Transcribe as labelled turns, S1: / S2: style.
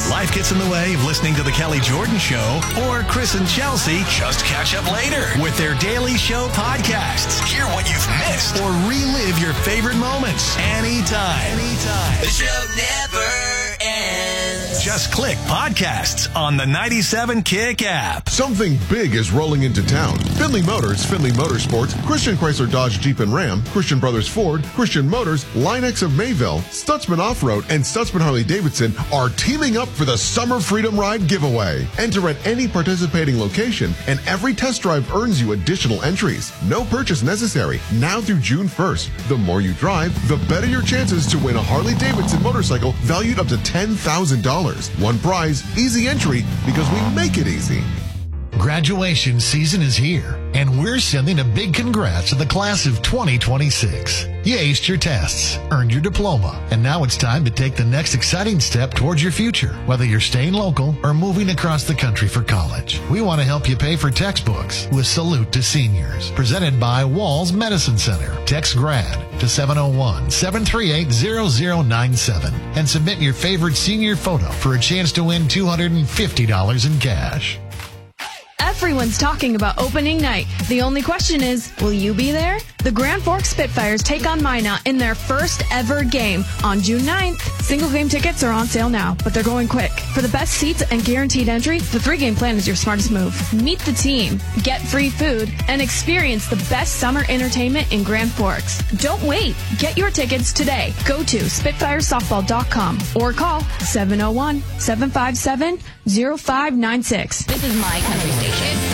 S1: Life gets in the way of listening to The Kelly Jordan Show, or Chris and Chelsea just catch up later with their Daily Show podcasts. Hear what you've missed or relive your favorite moments anytime.
S2: The show never ends.
S1: Just click podcasts on the 97 Kick app.
S3: Something big is rolling into town. Findlay Motors, Findlay Motorsports, Christian Chrysler Dodge Jeep and Ram, Christian Brothers Ford, Christian Motors, Line-X of Mayville, Stutzman Off-Road, and Stutzman Harley-Davidson are teaming up for the Summer Freedom Ride giveaway. Enter at any participating location, and every test drive earns you additional entries. No purchase necessary. Now through June 1st. The more you drive, the better your chances to win a Harley-Davidson motorcycle valued up to $10,000. One prize, easy entry, because we make it easy.
S4: Graduation season is here, and we're sending a big congrats to the class of 2026. You aced your tests, earned your diploma, and now it's time to take the next exciting step towards your future, whether you're staying local or moving across the country for college. We want to help you pay for textbooks with Salute to Seniors, presented by Walls Medicine Center. Text GRAD to 701-738-0097 and submit your favorite senior photo for a chance to win $250 in cash.
S5: Everyone's talking about opening night. The only question is, will you be there? The Grand Forks Spitfires take on Minot in their first ever game on June 9th. Single game tickets are on sale now, but they're going quick. For the best seats and guaranteed entry, the 3-game plan is your smartest move. Meet the team, get free food, and experience the best summer entertainment in Grand Forks. Don't wait. Get your tickets today. Go to SpitfireSoftball.com or call 701-757-0596.
S6: This is my country station.